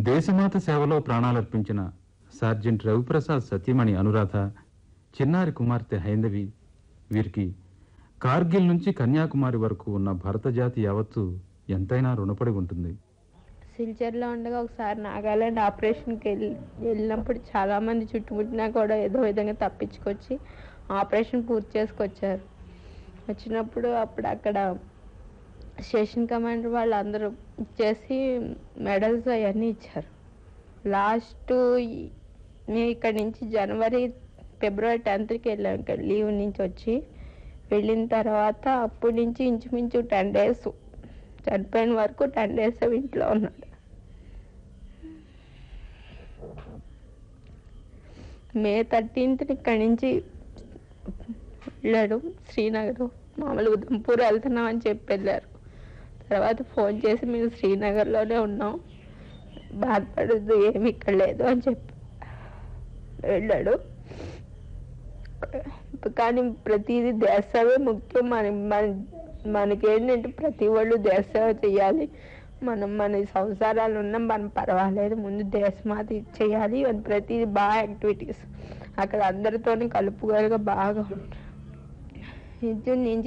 దేశమాత సేవలో ప్రాణాలర్పించిన సార్జెంట్ రవిప్రసాద్ సతీమణి అనురాధ, చిన్నారి కుమార్తె హైందవి, వీరికి కార్గిల్ నుంచి కన్యాకుమారి వరకు ఉన్న భారత జాతి యావత్తు ఎంతైనా రుణపడి ఉంటుంది. సిల్చర్లో ఉండగా ఒకసారి నాగాలాండ్ ఆపరేషన్కి వెళ్ళినప్పుడు చాలామంది చుట్టుముట్టినా కూడా ఏదో విధంగా తప్పించుకొచ్చి ఆపరేషన్ పూర్తి చేసుకొచ్చారు. వచ్చినప్పుడు అప్పుడు అక్కడ స్టేషన్ కమాండర్ వాళ్ళు అందరూ ఇచ్చేసి మెడల్స్ అవన్నీ ఇచ్చారు. లాస్ట్ మేము ఇక్కడి నుంచి ఫిబ్రవరి 10th వెళ్ళాం. ఇక్కడ లీవ్ నుంచి వచ్చి వెళ్ళిన తర్వాత అప్పటి నుంచి ఇంచుమించు 10 days, చనిపోయిన వరకు 10 days ఇంట్లో ఉన్నాడు. May 13th ఇక్కడి నుంచి వెళ్ళాడు శ్రీనగర్. మామూలు ఉదంపూర్ వెళ్తున్నాం అని చెప్పి వెళ్ళారు. తర్వాత ఫోన్ చేసి మేము శ్రీనగర్లోనే ఉన్నాం, బాధపడద్దు, ఏమి ఇక్కడ లేదు అని చెప్పి వెళ్ళాడు. కానీ ప్రతిదీ దేశసేవే ముఖ్యం. మనకేంటంటే ప్రతి వాళ్ళు దేశసేవ చేయాలి. మన సంసారాలు ఉన్నాం, మనం పర్వాలేదు, ముందు దేశమాత చేయాలి అని ప్రతిదీ బాగా యాక్టివిటీస్. అక్కడ అందరితోని కలుపుగా బాగా ఉంటుంది. నేను